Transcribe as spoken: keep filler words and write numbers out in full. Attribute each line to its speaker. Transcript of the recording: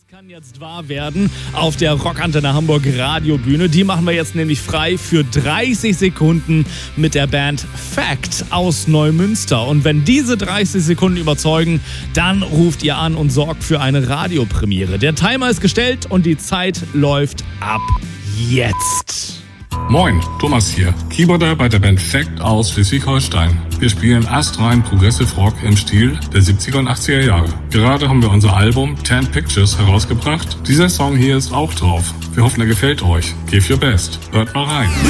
Speaker 1: Kann jetzt wahr werden auf der Rockantenne Hamburg Radiobühne. Die machen wir jetzt nämlich frei für dreißig Sekunden mit der Band Fact aus Neumünster. Und wenn diese dreißig Sekunden überzeugen, dann ruft ihr an und sorgt für eine Radiopremiere. Der Timer ist gestellt und die Zeit läuft ab jetzt.
Speaker 2: Moin, Thomas hier, Keyboarder bei der Band Fact aus Schleswig-Holstein. Wir spielen astrein Progressive Rock im Stil der siebziger und achtziger Jahre. Gerade haben wir unser Album Ten Pictures herausgebracht. Dieser Song hier ist auch drauf. Wir hoffen, er gefällt euch. Give your best. Hört mal rein.